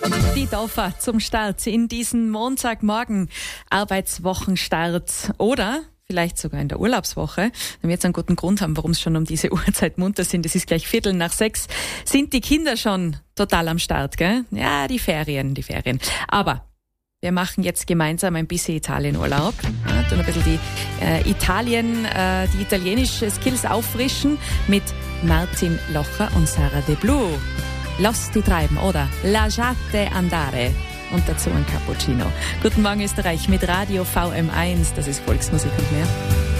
Die Dorfer zum Start in diesen Montagmorgen, Arbeitswochenstart oder vielleicht sogar in der Urlaubswoche. Wenn wir jetzt einen guten Grund haben, warum es schon um diese Uhrzeit munter sind, es ist gleich 5:45, sind die Kinder schon total am Start, gell? Ja, die Ferien. Aber wir machen jetzt gemeinsam ein bisschen Italienurlaub. Ja, tun ein bisschen die italienische Skills auffrischen mit Martin Locher und Sarah De Blue. Lass die treiben, oder? Lasciate andare. Und dazu ein Cappuccino. Guten Morgen Österreich mit Radio VM1. Das ist Volksmusik und mehr.